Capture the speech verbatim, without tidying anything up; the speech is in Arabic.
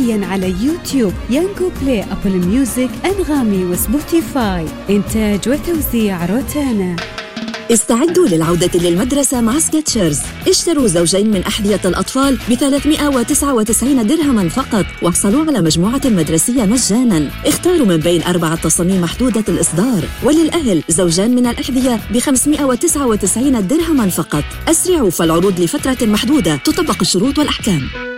حصرياً على يوتيوب، يانجو بلاي، أبل ميوزك، أنغامي وسبوتيفاي. إنتاج وتوزيع روتانا. استعدوا للعودة للمدرسة مع سكتشرز. اشتروا زوجين من أحذية الأطفال ب ثلاثمائة وتسعة وتسعين درهما فقط، واحصلوا على مجموعة مدرسية مجانا. اختاروا من بين أربعة تصاميم محدودة الإصدار. وللأهل زوجان من الأحذية ب خمسمائة وتسعة وتسعين درهما فقط. أسرعوا، فالعروض لفترة محدودة، تطبق الشروط والأحكام.